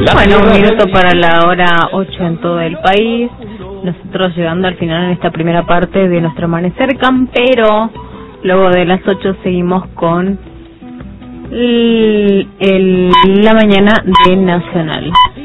Bueno, un minuto para la hora 8 en todo el país. Nosotros llegando al final en esta primera parte de nuestro amanecer campero. Luego de las 8 seguimos con la mañana de Nacional.